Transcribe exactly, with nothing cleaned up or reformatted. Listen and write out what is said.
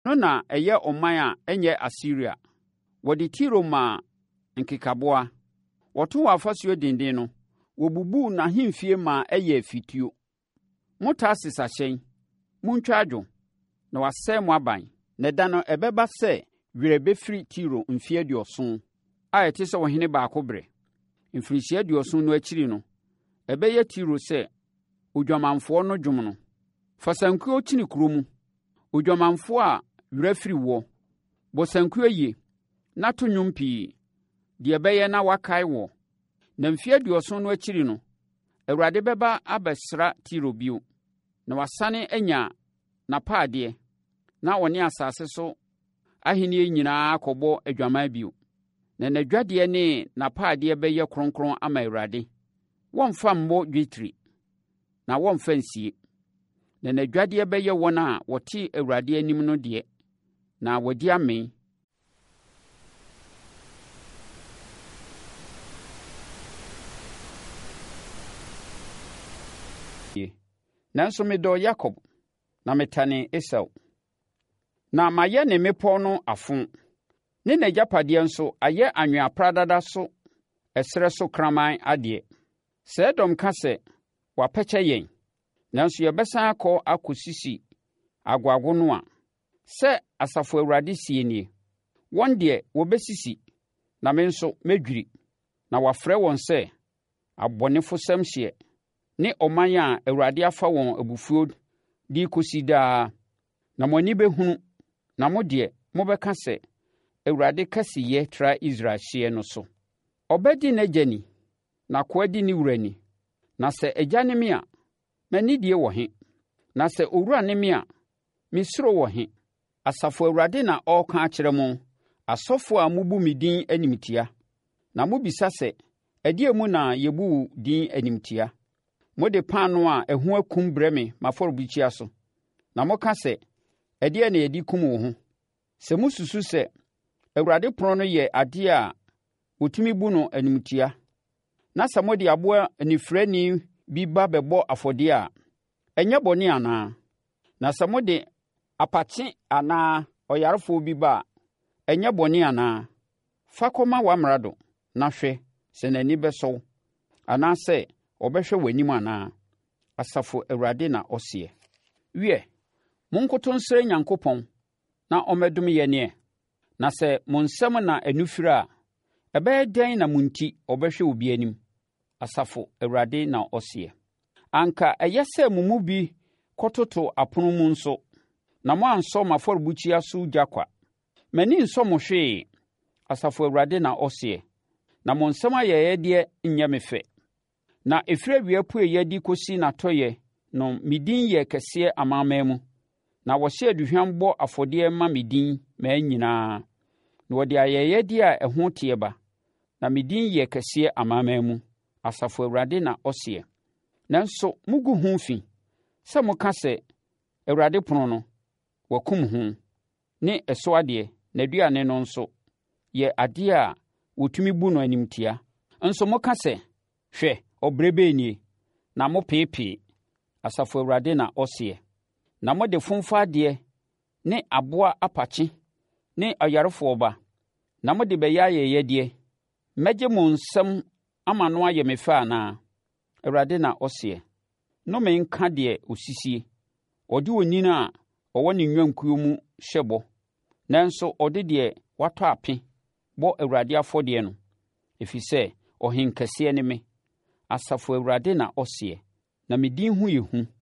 no na ɛyɛ ɔman a ɛnyɛ Asiria. Wɔde Tiro maa nkekaboa. Wɔto wɔ afasuo denden no, wɔbubuu n'ahemfie maa ɛyɛ fituo. Mo Tarsis ahyɛn, montwa adwo, na wasɛe mo aban. Na da no ɛbɛba sɛ werɛ bɛfiri Tiro mfeɛ aduɔson a ɛte sɛ ɔhene baako berɛ. Mfirinhyia aduɔson no akyiri no, ɛbɛyɛ Tiro sɛ odwamanfoɔ no dwom no. Fa sankuo kyini kuro mu, odwamanfoɔ a werɛ firi woɔ. Bɔ sankuo yie, na to nnwom pii, deɛ ɛbɛyɛ na wakae wɔ. Na mfeɛ aduɔson no akyiri no, Awurade bɛba abɛsra Tiro bio, na wasane anya n'apaadeɛ, na ɔne asase so ahenni nyinaa akɔbɔ adwaman bio. Na n'adwadeɛ ne n'apaadeɛ bɛyɛ kronkron ama Awurade. Wɔmfa mmɔ dwetire, na wɔmfa nsie. Na n'adwadeɛ bɛyɛ wɔn a wɔte Awurade anim no deɛ, na wɔadi amen. Nanso medɔ Yakob, na metane Esau. Na mayɛ ne mmepɔ no afo, ne n'agyapadeɛ nso ayɛ anwea pradada so ɛserɛ so kraman adeɛ. Sɛ Edom ka sɛ, wapɛkyɛ yɛn, nanso yɛbɛsan akɔ akɔsisi agwagwo no a, sɛ Asafo Awurade sie nie, wɔn deɛ wɔbɛsisi, na me nso mɛdwiri, na wafrɛ wɔn sɛ abɔnefosɛm hyeɛ, ne ɔman a Awurade afa wɔn abufuo de kɔsi daa. Na mo ani bɛhunu, na mo deɛ mobɛka sɛ, Awurade kɛseyɛ tra Israel hyeɛ no so. Ɔbɛdi n'agya ni, na akoa di ne wura ni. Na sɛ agya ne me a, m'anidie wɔ he? Na sɛ owura ne me a, mesuro wɔ he? Asafo Awurade na ɔreka akyerɛ mo, asɔfoɔ a mubu me din animtia. Na mobisa sɛ, ɛdeɛ mu na yɛbu din animtia? Mode paano a ɛho akum brɛ me m'afɔrebukyia so. Na moka sɛ, ɛdeɛ na yɛde kum wo ho? Sɛ mususu sɛ, Awurade pono no yɛ adeɛ a wɔtumi bu no animtia, na sɛ mode aboa anifirani bi ba bɛbɔ afɔdeɛ a, ɛnyɛ bɔne anaa? Na sɛ mode apakye anaa ɔyarefoɔ bi ba a, ɛnyɛ bɔne anaa? Fa kɔma w'amrado na hwɛ sɛ n'ani bɛsɔ, anaasɛ ɔbɛhwɛ w'anim anaa? Asafo Awurade na ɔseɛ. Wiɛ, monkoto nsrɛ Nyankopɔn na ɔmmɛdom yɛneɛ. Na sɛ mo nsɛm na ɛnu firi a, ɛbɛyɛ dɛn na mo nti ɔbɛhwɛ obi anim? Asafo Awurade na ɔseɛ. Anka ɛyɛ sɛ mo mu bi kɔtoto apono mu nso, na mo ansɔ m'afɔrebukyia so gya kwa. M'ani nsɔ mo hwee, Asafo Awurade na ɔseɛ. Na mo nsɛm ayɛyɛdeɛ nyɛ me fɛ. Na ɛfiri awia pueɛ de kɔsi n'atɔeɛ no, me din yɛ kɛseɛ amanaman mu. Na wɔhyɛ aduhwam bɔ afɔdeɛ ma me din maa nyinaa. Na wɔde ayɛyɛdeɛ a ɛho teɛ ba. Na me din yɛ kɛseɛ amanaman mu, Asafo Awurade na ɔseɛ. Nanso mugu ho fi, sɛ moka sɛ, Awurade pono no, wakum ho, ne ɛso adeɛ, n'aduane no nso, yɛ adeɛ a wɔtumi bu no animtia. Nso moka sɛ, hwɛ, ɔbrɛ bɛnie, na mopeepee, Asafo Awurade na ɔseɛ. Na mode fomfaadeɛ ne aboa apakye ne ɔyarefoɔ ba, na mode bɛyɛ ayɛyɛdeɛ. Mɛgye mo nsɛm ama no ayɛ me fɛ anaa? Awurade na ɔseɛ. Nnome nka deɛ osisie, ɔde onini a ɔwɔ ne nnwankuo mu hyɛ bɔ, nanso ɔde deɛ watɔ ape bɔ Awurade afɔdeɛ no, ɛfiri sɛ ɔhenkɛseɛ ne me, Asafo Awurade na ɔseɛ. Na me din ho yɛ hu.